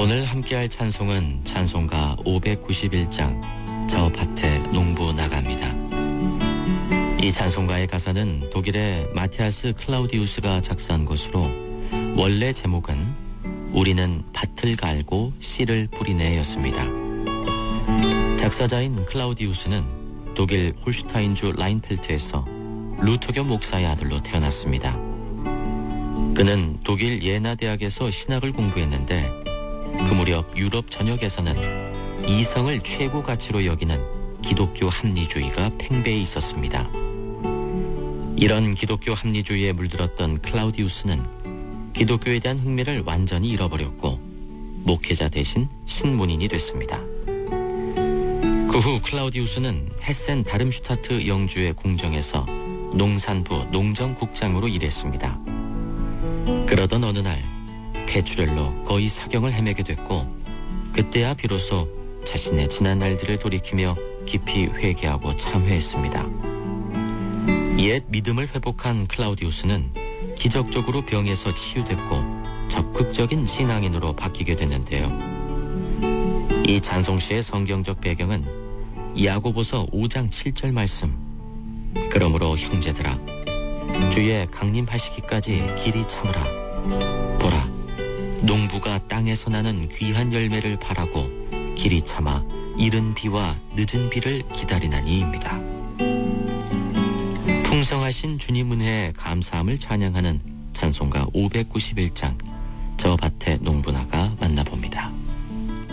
오늘 함께할 찬송은 찬송가 591장 저 밭에 농부 나갑니다. 이 찬송가의 가사는 독일의 마티아스 클라우디우스가 작사한 것으로 원래 제목은 우리는 밭을 갈고 씨를 뿌리네였습니다. 작사자인 클라우디우스는 독일 홀슈타인주 라인펠트에서 루터교 목사의 아들로 태어났습니다. 그는 독일 예나 대학에서 신학을 공부했는데 그 무렵 유럽 전역에서는 이성을 최고 가치로 여기는 기독교 합리주의가 팽배해 있었습니다. 이런 기독교 합리주의에 물들었던 클라우디우스는 기독교에 대한 흥미를 완전히 잃어버렸고 목회자 대신 신문인이 됐습니다. 그 후 클라우디우스는 헤센 다름슈타트 영주의 궁정에서 농산부 농정국장으로 일했습니다. 그러던 어느 날 폐출혈로 거의 사경을 헤매게 됐고 그때야 비로소 자신의 지난 날들을 돌이키며 깊이 회개하고 참회했습니다. 옛 믿음을 회복한 클라우디우스는 기적적으로 병에서 치유됐고 적극적인 신앙인으로 바뀌게 됐는데요. 이 찬송시의 성경적 배경은 야고보서 5장 7절 말씀. 그러므로 형제들아 주의 강림하시기까지 길이 참으라. 보라 농부가 땅에서 나는 귀한 열매를 바라고 길이 참아 이른 비와 늦은 비를 기다리나니입니다. 풍성하신 주님 은혜에 감사함을 찬양하는 찬송가 591장 저 밭에 농부 나가 만나봅니다.